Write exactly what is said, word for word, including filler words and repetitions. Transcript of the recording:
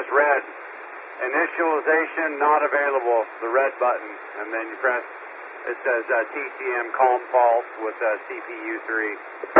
red. Initialization not available, the red button, and then you press, it says uh, T C M calm fault with uh, C P U three.